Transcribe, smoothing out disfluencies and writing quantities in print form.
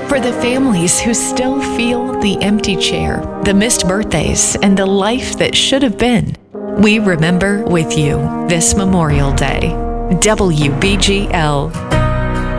For the families who still feel the empty chair, the missed birthdays, and the life that should have been, we remember with you this Memorial Day. WBGL